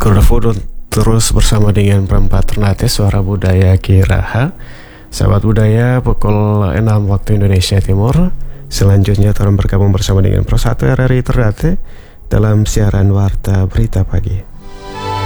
Kurdafood terus bersama dengan Perempat Ternate Suara Budaya Kiraha. Sahabat budaya, pukul 6 waktu Indonesia Timur. Selanjutnya turun bergabung bersama dengan Pro 1 RRI Ternate dalam siaran Warta Berita Pagi.